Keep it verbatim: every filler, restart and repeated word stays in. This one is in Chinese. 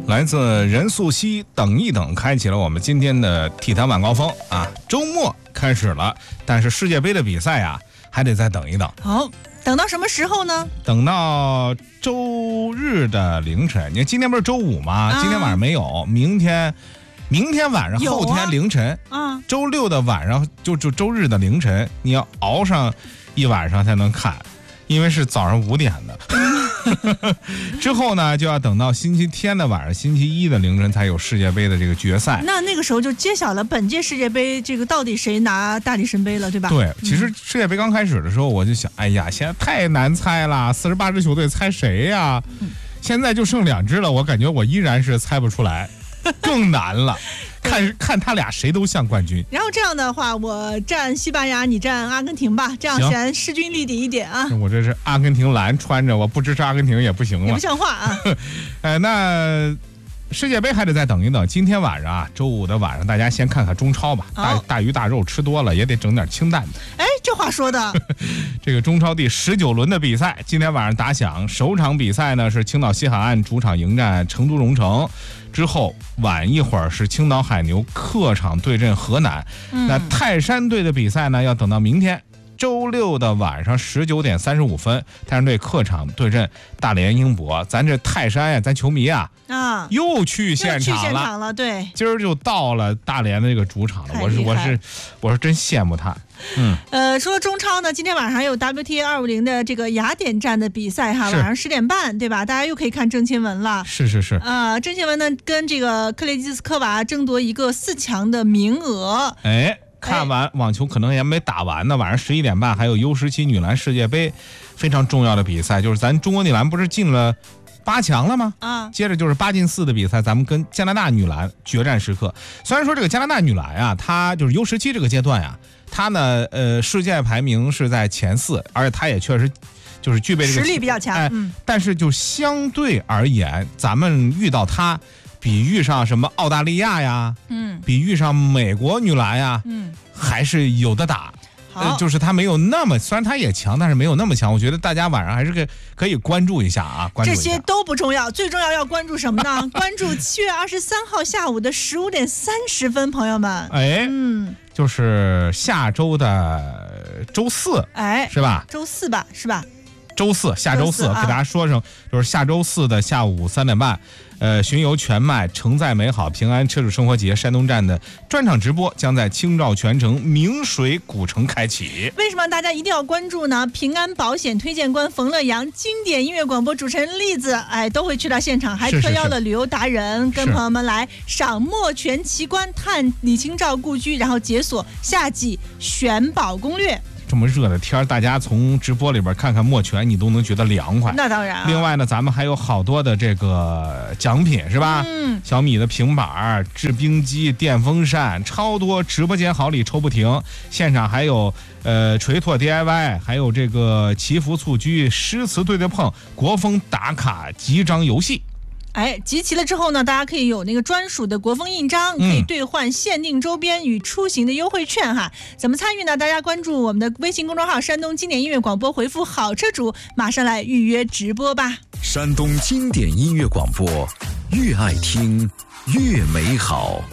来自任素汐等一等开启了我们今天的体坛晚高峰啊！周末开始了，但是世界杯的比赛啊，还得再等一等。 好，等到什么时候呢？ 等到周日的凌晨。你看今天不是周五吗？啊、今天晚上没有，明天，明天晚上，后天凌晨啊， 周六的晚上就就周日的凌晨，你要熬上一晚上才能看，因为是早上五点的。之后呢，就要等到星期天的晚上，星期一的凌晨才有世界杯的这个决赛。 那那个时候就揭晓了本届世界杯这个到底谁拿大力神杯了，对吧？ 对，其实世界杯刚开始的时候，我就想，哎呀，现在太难猜了，四十八支球队猜谁呀？嗯、现在就剩两支了，我感觉我依然是猜不出来，更难了。看看他俩谁都像冠军。 然后这样的话，我站西班牙，你站阿根廷吧，这样显势均力敌一点啊。 我这是阿根廷蓝穿着，我不支持阿根廷也不行了， 也不像话啊。 呃，那世界杯还得再等一等。今天晚上啊，周五的晚上，大家先看看中超吧。大大鱼大肉吃多了，也得整点清淡的。 哎，这话说的。 这个中超第十九轮的比赛，今天晚上打响。首场比赛呢是青岛西海岸主场迎战成都蓉城。之后晚一会儿是青岛海牛客场对阵河南、嗯、那泰山队的比赛呢要等到明天周六的晚上十九点三十五分，泰山队客场对阵大连英博。咱这泰山呀，咱球迷啊啊又去现场了， 又去现场了，对， 今儿就到了大连的这个主场了。我是我是我是真羡慕他。 嗯，呃，说中超呢，今天晚上还有 W T A 二五零的这个雅典站的比赛哈，晚上十点半，对吧？大家又可以看郑钦文了。 是是是。 啊、呃，郑钦文呢跟这个克雷基斯科娃争夺一个四强的名额。 哎。看完网球可能也没打完呢，晚上十一点半还有 U 十七女篮世界杯非常重要的比赛，就是咱中国女篮不是进了八强了吗？啊，接着就是八进四的比赛，咱们跟加拿大女篮决战时刻。虽然说这个加拿大女篮啊，她就是 U 十七这个阶段啊，她呢呃世界排名是在前四，而且她也确实就是具备这个实力比较强， 哎，嗯、但是就相对而言，咱们遇到她。比遇上什么澳大利亚呀，嗯，比遇上美国女篮呀，嗯，还是有的打。呃，就是他没有那么，虽然他也强，但是没有那么强。我觉得大家晚上还是可以可以关注一下啊，关注一下。 这些都不重要，最重要要关注什么呢？关注七月二十三号下午的十五点三十分，朋友们。 哎，嗯，就是下周的周四，哎，是吧？ 周四吧，是吧？ 周四，下周四，周四啊、给大家说声，就是下周四的下午三点半，呃，巡游全麦承载美好平安车主生活节山东站的专场直播将在青照全城明水古城开启。 为什么大家一定要关注呢？平安保险推荐官冯乐阳、经典音乐广播主持人栗子，哎，都会去到现场，还特邀了旅游达人，是是是跟朋友们来赏墨泉奇观、探李清照故居，然后解锁夏季选宝攻略。 这么热的天，大家从直播里边看看墨泉，你都能觉得凉快。 那当然、啊。 另外呢，咱们还有好多的这个奖品，是吧？嗯。小米的平板、制冰机、电风扇，超多直播间好礼抽不停。现场还有呃锤拓 D I Y， 还有这个祈福蹴鞠、诗词对对碰、国风打卡集章游戏。 哎，集齐了之后呢，大家可以有那个专属的国风印章，可以兑换限定周边与出行的优惠券哈。怎么参与呢？大家关注我们的微信公众号山东经典音乐广播，回复好车主，马上来预约直播吧。 山东经典音乐广播，越爱听越美好。